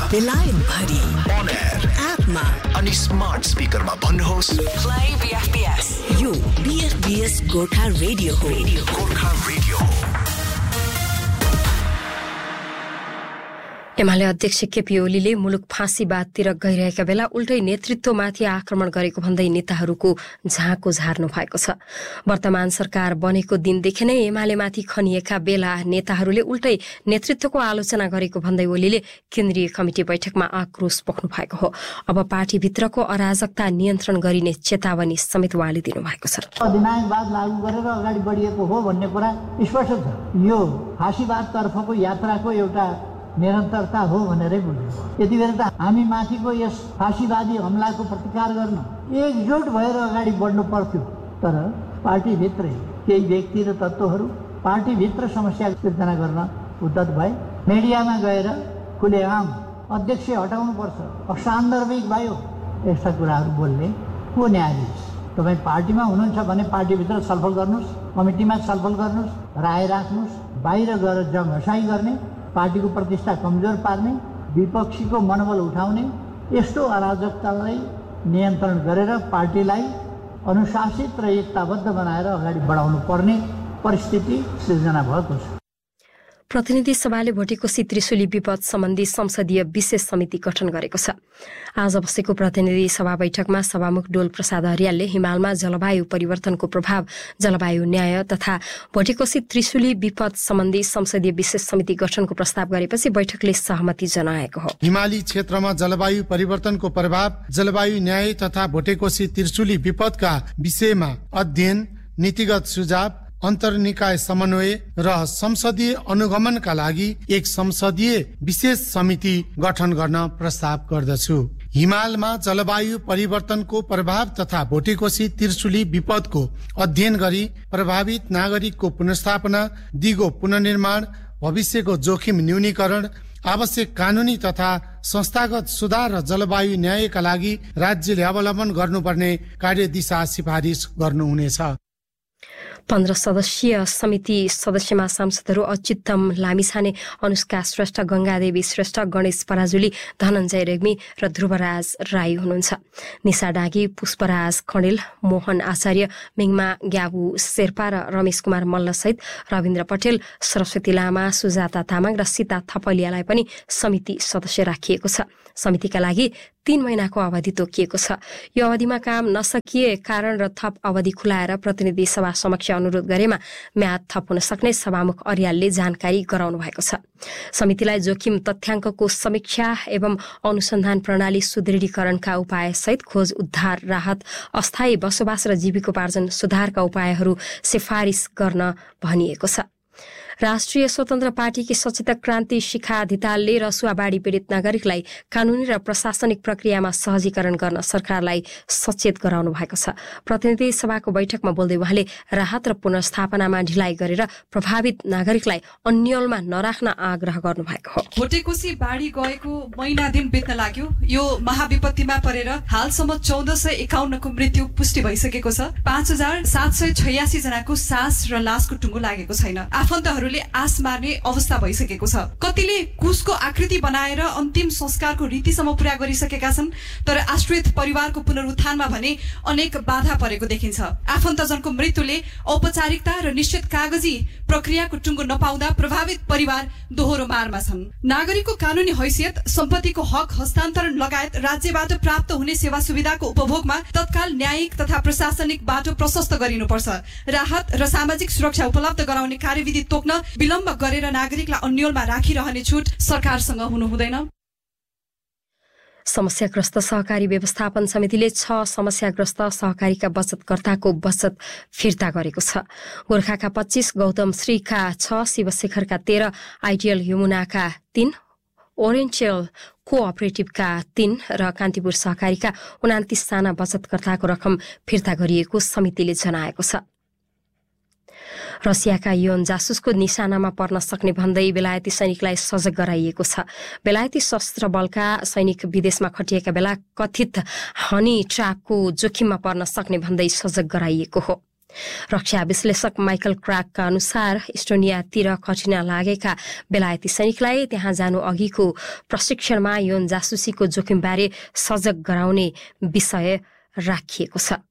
बेलायतभरि on air एपमा अनि smart स्पिकरमा भन्नुहोस् प्ले बीएफबीएस। यो बीएफबीएस गोर्खा रेडियो हो। गोर्खा रेडियो। एमाले अध्यक्ष केपी ओलीले मुलुक फाँसीवादतिर गइरहेका बेला उल्टै नेतृत्वमाथि आक्रमण गरेको भन्दै नेताहरूको झाँको झार्नु भएको छ। वर्तमान सरकार बनेको दिनदेखि नै एमालेमाथि खनिएका बेला नेताहरूले उल्टै नेतृत्वको आलोचना गरेको भन्दै ओलीले केन्द्रीय कमिटी बैठकमा आक्रोश पोख्नु भएको हो। अब पार्टीभित्रको अराजकता नियन्त्रण गरिने चेतावनी समेत उहाँले दिनुभएको छ। अधिनायकवाद लागू गरेर अगाडि बढिएको हो भन्ने कुरा स्पष्ट छ। यो फाँसीवादतर्फको यात्राको एउटा निरन्तरता हो भनेरै बुझ्नु। यति बेला त हामी माथिको यस फाँसीवादी हमलाको प्रतिकार गर्न एकजुट भएर अगाडि बढ्नु पर्थ्यो। तर पार्टीभित्रै केही व्यक्ति र तत्त्वहरू पार्टीभित्र समस्या सिर्जना गर्न उद्यत भए। मिडियामा गएर खुलेआम अध्यक्ष हटाउनुपर्छ, असान्दर्भिक भयो, यस्ता कुराहरू बोल्ने को न्यायाधीश? तपाईँ पार्टीमा हुनुहुन्छ भने पार्टीभित्र छलफल गर्नुहोस्, कमिटीमा छलफल गर्नुहोस्, राय राख्नुहोस्। बाहिर गएर जङ हसाई गर्ने, पार्टीको प्रतिष्ठा कमजोर पार्ने, विपक्षीको मनोबल उठाउने, यस्तो अराजकतालाई नियन्त्रण गरेर पार्टीलाई अनुशासित र एकताबद्ध बनाएर अगाडि बढाउनु पर्ने परिस्थिति सृजना भएको छ। प्रतिनिधि सभाले भोटेकोशी त्रिशुली विपद सम्बन्धी संसदीय विशेष समिति गठन गरेको छ। आज बसेको प्रतिनिधि सभा बैठकमा सभामुख डोल प्रसाद हरियालले हिमालमा जलवायु परिवर्तनको प्रभाव, जलवायु न्याय तथा भोटेकोशी त्रिशुली विपद सम्बन्धी संसदीय विशेष समिति गठनको प्रस्ताव गरेपछि बैठकले सहमति जनाएको हो। हिमाली क्षेत्रमा जलवायु परिवर्तनको प्रभाव, जलवायु न्याय तथा भोटेकोशी त्रिशुली विपदका विषयमा अध्ययन, नीतिगत सुझाव, अन्तर्निकाय समन्वय र संसदीय अनुगमनका लागि एक संसदीय विशेष समिति गठन गर्न प्रस्ताव गर्दछु। हिमालमा जलवायु परिवर्तनको प्रभाव तथा भोटेकोशी त्रिशुली विपदको अध्ययन गरी प्रभावित नागरिकको पुनर्स्थापना, दिगो पुनर्निर्माण, भविष्यको जोखिम न्यूनीकरण, आवश्यक कानूनी तथा संस्थागत सुधार र जलवायु न्यायका लागि राज्यले अवलम्बन गर्नुपर्ने कार्यदिशा सिफारिस गर्नुहुनेछ। 15 सदस्यीय समिति सदस्यमा सांसदहरू अच्युतम लामिछाने, अनुष्का श्रेष्ठ, गंगादेवी श्रेष्ठ, गणेश पराजुली, धनञ्जय रेग्मी र ध्रुवराज राई हुनुहुन्छ। निशा डाँगी, पुष्पराज खण्डेल, मोहन आचार्य, मिङमा ग्याबु शेर्पा र रमेश कुमार मल्ल सहित रविन्द्र पटेल, सरस्वती लामा, सुजाता तामाङ र सीता थपलियालाई पनि समिति सदस्य राखिएको छ। समितिका लागि 3 महिनाको अवधि तोकिएको छ। यो अवधिमा काम नसकिए कारण र थप अवधि खुलाएर प्रतिनिधि सभा समक्ष अनुरोध गरेमा म्याद थप हुन सक्ने सभामुख अर्यालले जानकारी गराउनु भएको छ। समितिलाई जोखिम तथ्याङ्कको समीक्षा एवं अनुसन्धान प्रणाली सुदृढीकरणका उपाय सहित खोज, उद्धार, राहत, अस्थायी बसोबास र जीविकोपार्जन सुधारका उपायहरू सिफारिस गर्न भनिएको छ। राष्ट्रिय स्वतन्त्र पार्टीकी सचेतक क्रान्ति शिखा धितालले रसुवाबाढी पीडित नागरिकलाई कानूनी र प्रशासनिक प्रक्रियामा सहजीकरण गर्न सरकारलाई सचेत गराउनु भएको छ। प्रतिनिधि सभाको बैठकमा बोल्दै उहाँले राहत र पुनर्स्थापनामा ढिलाइ गरेर प्रभावित नागरिकलाई अन्यलमा नराख्न आग्रह गर्नुभएको हो। भोटेकोशी बाढी गएको महिना दिन बित्न लाग्यो। यो महाविपत्तिमा परेर हालसम्म 1451 को मृत्यु पुष्टि भइसकेको छ। 5786 जनाको सास र लासको टुङ्गो लागेको छैन। आफन्तहरू आस मार्ने अवस्था भइसकेको छ। कतिले कुशको आकृति बनाएर अन्तिम संस्कारको रीतिसम्म पूरा गरिसकेका छन्, तर आश्रित परिवारको पुनरुत्थानमा भने अनेक बाधा परेको देखिन्छ। आफन्तजनको मृत्युले औपचारिकता र निश्चित कागजी प्रक्रियाको टुङ्गो नपाउँदा प्रभावित परिवार दोहोरो मारमा छन्। नागरिकको कानूनी हैसियत, सम्पत्तिको हक हस्तान्तरण लगायत राज्यबाट प्राप्त हुने सेवा सुविधाको उपभोगमा तत्काल न्यायिक तथा प्रशासनिक बाटो प्रशस्त गरिनुपर्छ। राहत र सामाजिक सुरक्षा उपलब्ध गराउने कार्यविधि तोक्न विलम्ब गरेर नागरिकलाई अन्यलमा राखिरहने छुट सरकारसँग हुनु हुँदैन। समस्याग्रस्त सहकारी व्यवस्थापन समितिले 6 समस्याग्रस्त सहकारीका बचतकर्ताको बचत फिर्ता गरेको छ। गोर्खाका 25, गौतम श्रीका 6, शिवशेखरका 13, आइडियल यमुनाका 3, ओरेन्चेल कोअपरेटिभका 3 र कान्तिपुर सहकारीका 29 साना बचतकर्ताको रकम फिर्ता गरिएको समितिले जनाएको छ। रसियाका यौन जासुसको निशानामा पर्न सक्ने भन्दै बेलायती सैनिकलाई सजग गराइएको छ। बेलायती सशस्त्र बलका सैनिक विदेशमा खटिएका बेला कथित हनी ट्र्यापको जोखिममा पर्न सक्ने भन्दै सजग गराइएको हो। रक्षा विश्लेषक माइकल क्राकका अनुसार इस्टोनियातिर खटिन लागेका बेलायती सैनिकलाई त्यहाँ जानु अघिको प्रशिक्षणमा यौन जासुसीको जोखिमबारे सजग गराउने विषय राखिएको छ।